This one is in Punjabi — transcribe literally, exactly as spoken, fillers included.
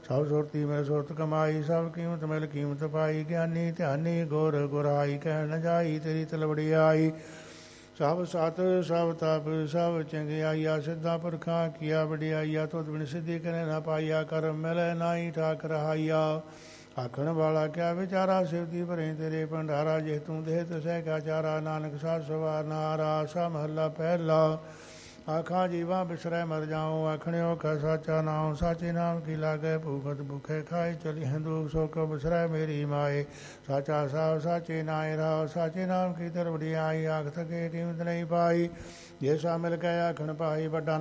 ਸਭ ਸੁਰਤੀ ਮੈਂ ਸੁਰਤ ਕਮਾਈ, ਸਭ ਕੀਮਤ ਮਿਲ ਕੀਮਤ ਪਾਈ। ਗਿਆਨੀ ਧਿਆਨੀ ਗੁਰ ਗੁਰਾਈ, ਕਹਿ ਨ ਜਾਈ ਤੇਰੀ ਤਲਵੜਿਆਈ। ਸਭ ਸਤ ਸਭ ਤਪ ਸਭ ਚੰਗਿਆਈਆ, ਸਿੱਧਾ ਪੁਰਖਾਂ ਕੀਆ ਵਡਿਆਈਆ। ਤੁਧ ਬਿਨ ਸਿੱਧੀ ਕਰੇ ਨਾ ਪਾਈਆ, ਕਰਮ ਮਿਲੇ ਨਾਹੀ ਠਾਕ ਰਹਾਈਆ। ਆਖਣ ਵਾਲਾ ਕਿਆ ਵਿਚਾਰਾ, ਸਿਵਤੀ ਭਰੇ ਤੇਰੇ ਭੰਡਾਰਾ। ਜੇ ਤੂੰ ਦੇਹ ਤਸੈ ਕਾ ਚਾਰਾ, ਨਾਨਕ ਸਾਧ ਸਵਾਰ ਨਾਰਾ। ਸਾ ਮਹੱਲਾ ਪਹਿਲਾ। ਆਖਾਂ ਜੀਵਾਂ ਬਿਸਰੈ ਮਰ ਜਾਉ, ਆਖਣਿਓ ਕਾ ਸਾਚਾ ਨਾਉ। ਸਾਚੇ ਨਾਮ ਕੀ ਲਾਗੈ, ਭੂਖਤ ਭੁਖੇ ਖਾਏ। ਚਲੀ ਹਿੰਦੂਖ ਸੋ ਕੋ ਬਿਸਰੈ ਮੇਰੀ ਮਾਏ। ਸਾਚਾ ਸਾਹਿਬ ਸਾਚੇ ਨਾਇ ਰਾਉ, ਸਾਚੇ ਨਾਮ ਕੀ ਦਰ ਵਡਿਆਈ। ਆਖ ਥਕੇ ਕੀਮਤ ਨਹੀਂ ਪਾਈ, ਜੇ ਸਾ ਮਿਲ ਕੇ ਆਖਣ ਪਾਈ। ਵੱਡਾ